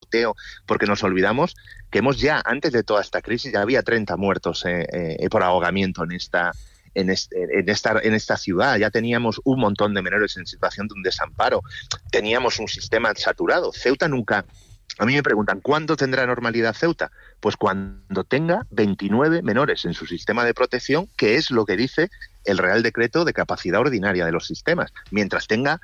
goteo, porque nos olvidamos que antes de toda esta crisis, ya había 30 muertos por ahogamiento en esta ciudad. Ya teníamos un montón de menores en situación de un desamparo, teníamos un sistema saturado. Ceuta nunca... A mí me preguntan, ¿cuándo tendrá normalidad Ceuta? Pues cuando tenga 29 menores en su sistema de protección, que es lo que dice el Real Decreto de capacidad ordinaria de los sistemas. Mientras tenga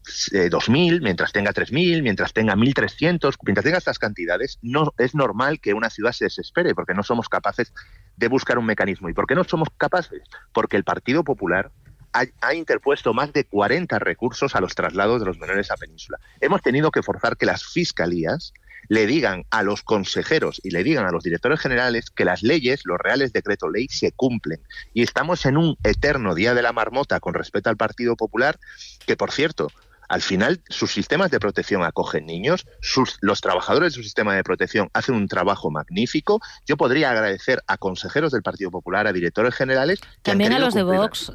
2.000, mientras tenga 3.000, mientras tenga 1.300, mientras tenga estas cantidades, no es normal que una ciudad se desespere, porque no somos capaces de buscar un mecanismo. ¿Y por qué no somos capaces? Porque el Partido Popular ha interpuesto más de 40 recursos a los traslados de los menores a Península. Hemos tenido que forzar que las fiscalías le digan a los consejeros y le digan a los directores generales que las leyes, los reales decreto ley, se cumplen. Y estamos en un eterno día de la marmota con respecto al Partido Popular, que, por cierto, al final sus sistemas de protección acogen niños, los trabajadores de su sistema de protección hacen un trabajo magnífico. Yo podría agradecer a consejeros del Partido Popular, a directores generales... También a los de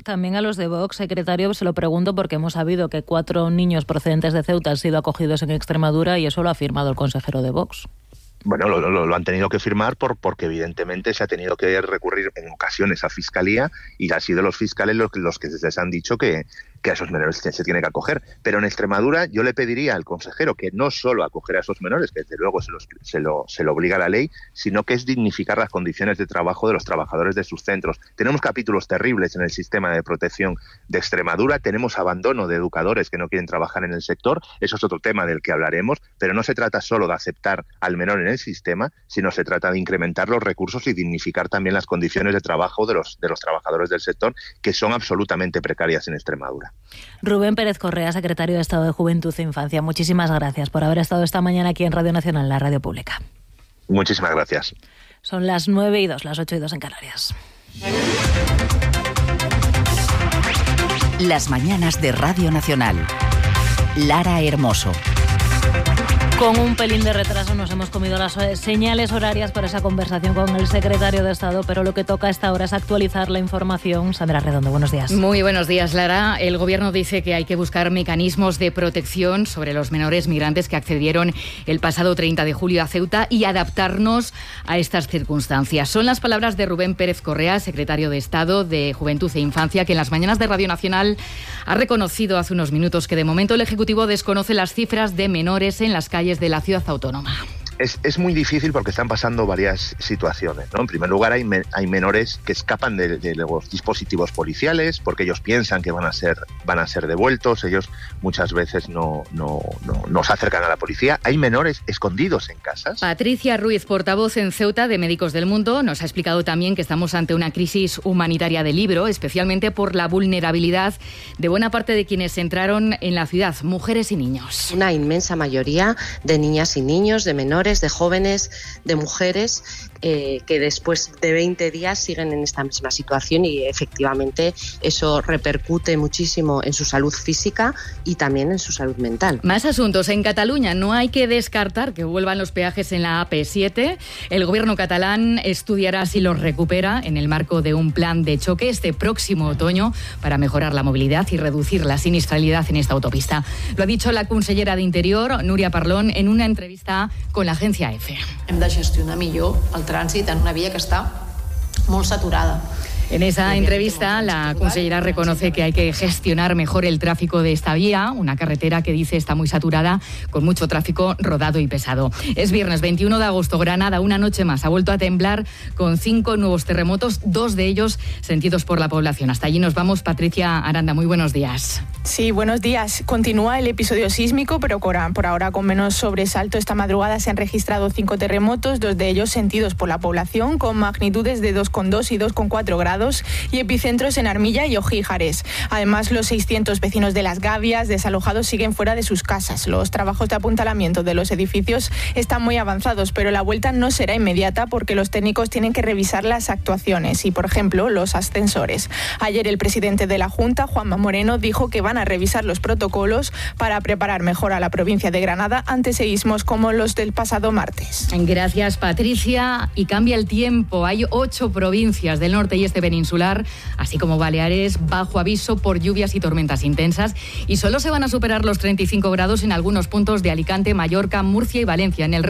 Vox, secretario, se lo pregunto porque hemos sabido que 4 niños procedentes de Ceuta han sido acogidos en Extremadura y eso lo ha firmado el consejero de Vox. Bueno, lo han tenido que firmar porque evidentemente se ha tenido que recurrir en ocasiones a Fiscalía y han sido los fiscales los que les han dicho que a esos menores se tiene que acoger. Pero en Extremadura yo le pediría al consejero que no solo acoger a esos menores, que desde luego se lo obliga la ley, sino que es dignificar las condiciones de trabajo de los trabajadores de sus centros. Tenemos capítulos terribles en el sistema de protección de Extremadura, tenemos abandono de educadores que no quieren trabajar en el sector, eso es otro tema del que hablaremos, pero no se trata solo de aceptar al menor en el sistema, sino se trata de incrementar los recursos y dignificar también las condiciones de trabajo de los trabajadores del sector, que son absolutamente precarias en Extremadura. Rubén Pérez Correa, secretario de Estado de Juventud e Infancia, muchísimas gracias por haber estado esta mañana aquí en Radio Nacional, la radio pública. Muchísimas gracias. Son las 9:02, las 8:02 en Canarias. Las mañanas de Radio Nacional. Lara Hermoso. Con un pelín de retraso nos hemos comido las señales horarias para esa conversación con el secretario de Estado, pero lo que toca a esta hora es actualizar la información. Sandra Redondo, buenos días. Muy buenos días, Lara. El Gobierno dice que hay que buscar mecanismos de protección sobre los menores migrantes que accedieron el pasado 30 de julio a Ceuta y adaptarnos a estas circunstancias. Son las palabras de Rubén Pérez Correa, secretario de Estado de Juventud e Infancia, que en las mañanas de Radio Nacional ha reconocido hace unos minutos que de momento el Ejecutivo desconoce las cifras de menores en las calles de la ciudad autónoma. Es muy difícil porque están pasando varias situaciones, ¿no? En primer lugar, hay menores que escapan de los dispositivos policiales porque ellos piensan que van a ser devueltos. Ellos muchas veces no se acercan a la policía. Hay menores escondidos en casas. Patricia Ruiz, portavoz en Ceuta de Médicos del Mundo, nos ha explicado también que estamos ante una crisis humanitaria de libro, especialmente por la vulnerabilidad de buena parte de quienes entraron en la ciudad, mujeres y niños. Una inmensa mayoría de niñas y niños, de menores, de jóvenes, de mujeres que después de 20 días siguen en esta misma situación y efectivamente eso repercute muchísimo en su salud física y también en su salud mental. Más asuntos. En Cataluña no hay que descartar que vuelvan los peajes en la AP7. El gobierno catalán estudiará si los recupera en el marco de un plan de choque este próximo otoño para mejorar la movilidad y reducir la siniestralidad en esta autopista. Lo ha dicho la consellera de Interior, Núria Parlon, en una entrevista con la agencia EFE. Hem de gestionar millor el trànsit en una via que està molt saturada. En esa entrevista, la consellera reconoce que hay que gestionar mejor el tráfico de esta vía, una carretera que dice está muy saturada, con mucho tráfico rodado y pesado. Es viernes 21 de agosto, Granada, una noche más, ha vuelto a temblar con 5 nuevos terremotos, 2 de ellos sentidos por la población. Hasta allí nos vamos. Patricia Aranda, muy buenos días. Sí, buenos días. Continúa el episodio sísmico, pero por ahora con menos sobresalto. Esta madrugada se han registrado 5 terremotos, 2 de ellos sentidos por la población, con magnitudes de 2,2 y 2,4 grados y epicentros en Armilla y Ojíjares. Además, los 600 vecinos de Las Gavias desalojados siguen fuera de sus casas. Los trabajos de apuntalamiento de los edificios están muy avanzados, pero la vuelta no será inmediata porque los técnicos tienen que revisar las actuaciones y, por ejemplo, los ascensores. Ayer el presidente de la Junta, Juanma Moreno, dijo que van a revisar los protocolos para preparar mejor a la provincia de Granada ante seísmos como los del pasado martes. Gracias, Patricia. Y cambia el tiempo. Hay 8 provincias del norte y este peninsular, así como Baleares, bajo aviso por lluvias y tormentas intensas, y solo se van a superar los 35 grados en algunos puntos de Alicante, Mallorca, Murcia y Valencia. En el